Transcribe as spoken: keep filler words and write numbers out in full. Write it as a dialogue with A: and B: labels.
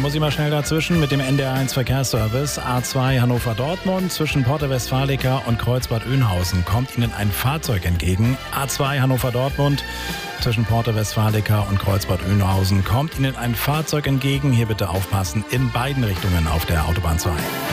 A: muss ich mal schnell dazwischen mit dem N D R eins Verkehrsservice. A zwei Hannover-Dortmund zwischen Porta Westfalica und Kreuzbad Oeynhausen kommt Ihnen ein Fahrzeug entgegen. A zwei Hannover-Dortmund zwischen Porta Westfalica und Kreuzbad Oeynhausen kommt Ihnen ein Fahrzeug entgegen. Hier bitte aufpassen, in beiden Richtungen auf der Autobahn zwei.